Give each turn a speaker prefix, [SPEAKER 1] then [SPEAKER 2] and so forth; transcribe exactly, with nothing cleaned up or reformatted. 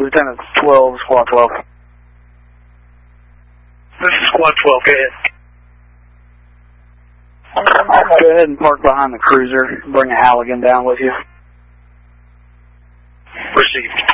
[SPEAKER 1] Lieutenant twelve, Squad twelve.
[SPEAKER 2] This is Squad twelve, go ahead.
[SPEAKER 1] Go ahead and park behind the cruiser. Bring a Halligan down with you.
[SPEAKER 2] Received.